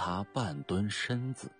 他半蹲身子。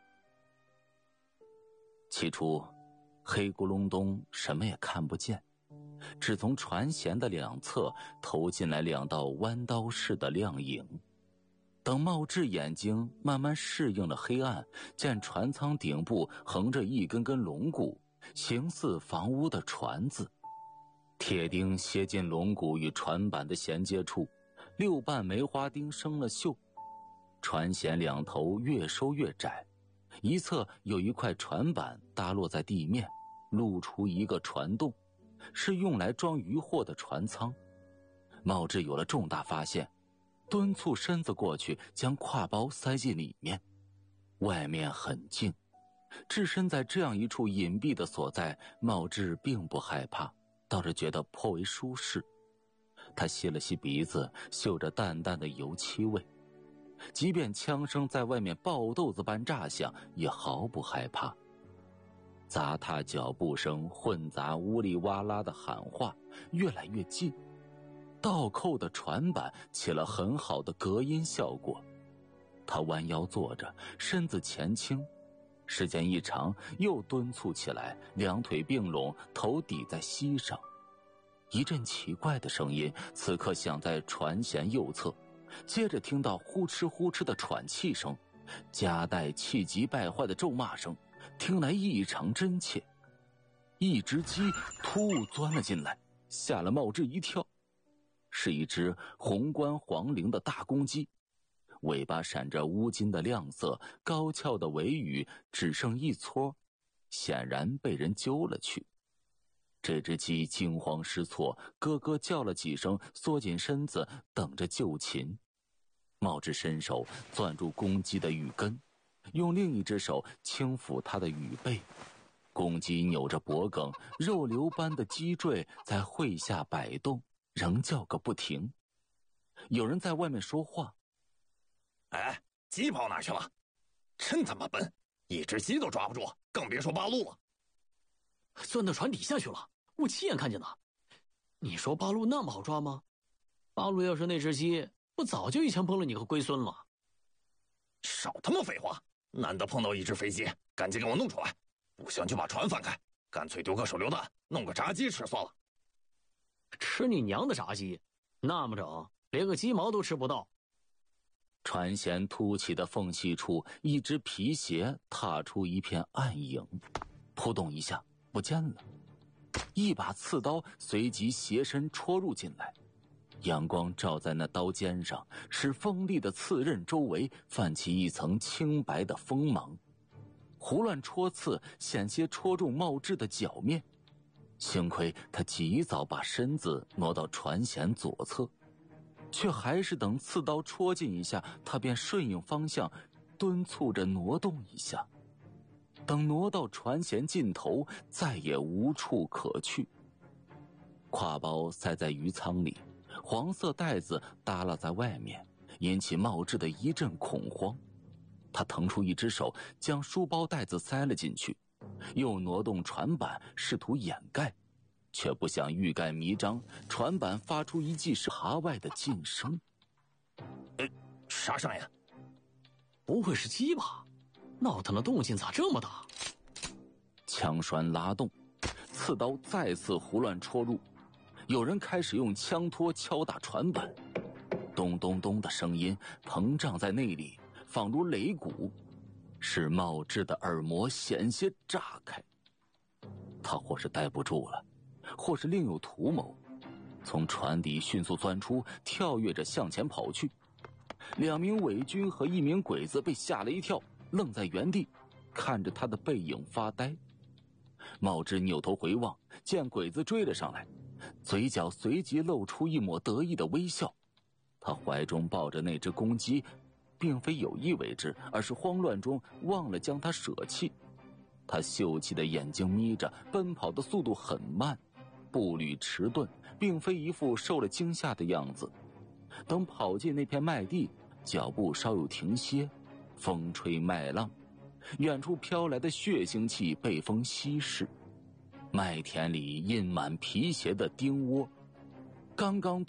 起初黑咕隆咚，什么也看不见，只从船舷的两侧投进来两道弯刀似的亮影。等茂志眼睛慢慢适应了黑暗，见船舱顶部横着一根根龙骨，形似房屋的船字，铁钉楔进龙骨与船板的衔接处，6瓣梅花钉生了锈。船舷两头越收越窄，一侧有一块船板搭落在地面，露出一个船洞，是用来装渔货的船舱。茂志有了重大发现，敦促身子过去，将挎包塞进里面。外面很静，置身在这样一处隐蔽的所在，茂志并不害怕，倒是觉得颇为舒适。他吸了吸鼻子，嗅着淡淡的油漆味，即便枪声在外面爆豆子般炸响，也毫不害怕。杂踏脚步声混杂呜里哇啦的喊话，越来越近。倒扣的船板起了很好的隔音效果。他弯腰坐着，身子前倾，时间一长又敦促起来，两腿并拢，头抵在膝上。一阵奇怪的声音此刻响在船舷右侧，接着听到呼哧呼哧的喘气声，夹带气急败坏的咒骂声，听来异常真切。一只鸡突钻了进来，吓了茂志一跳。是一只红冠黄翎的大公鸡，尾巴闪着乌金的亮色，高翘的尾羽只剩一撮，显然被人揪了去。这只鸡惊慌失措，咯咯叫了几声，缩紧身子等着就擒。茂志伸手攥住公鸡的羽根，用另一只手轻抚它的羽背。公鸡扭着脖颈，肉瘤般的鸡椎在喙下摆动，仍叫个不停。有人在外面说话：“ 哎，鸡跑哪去了？真他妈笨，一只鸡都抓不住，更别说八路了。 钻到船底下去了，我亲眼看见的。你说八路那么好抓吗？八路要是那只鸡，我早就一枪崩了你个龟孙了。” 少他妈废话，难得碰到一只飞机，赶紧给我弄出来，不行就把船翻开，干脆丢个手榴弹，弄个炸鸡吃算了。 吃你娘的炸鸡，那么整连个鸡毛都吃不到。 船舷凸起的缝隙处，一只皮鞋踏出一片暗影，扑通一下不见了。一把刺刀随即斜身戳入进来，阳光照在那刀尖上，使锋利的刺刃周围泛起一层清白的锋芒。胡乱戳刺，险些戳中茂志的脚面，幸亏他及早把身子挪到船舷左侧，却还是等刺刀戳进一下，他便顺应方向，敦促着挪动一下。等挪到船舷尽头，再也无处可去。挎包塞在鱼舱里，黄色袋子耷拉在外面，引起茂志的一阵恐慌。他腾出一只手，将书包袋子塞了进去，又挪动船板试图掩盖，却不想欲盖弥彰，船板发出一记蛤外的劲声。 啥声音？ 不会是鸡吧？闹腾的动静咋这么大？ 枪栓拉动，刺刀再次胡乱戳入，有人开始用枪托敲打船板，咚咚咚的声音膨胀在内里，仿如擂鼓，使茂志的耳膜险些炸开。他或是待不住了，或是另有图谋，从船底迅速钻出，跳跃着向前跑去。2名伪军和1名鬼子被吓了一跳，愣在原地，看着他的背影发呆。茂志扭头回望，见鬼子追了上来，嘴角随即露出一抹得意的微笑。他怀中抱着那只公鸡，并非有意为之，而是慌乱中忘了将它舍弃。他秀气的眼睛眯着，奔跑的速度很慢，步履迟钝，并非一副受了惊吓的样子。等跑进那片麦地，脚步稍有停歇，风吹麦浪，远处飘来的血腥气被风稀释。麦田里印满皮鞋的钉窝，刚刚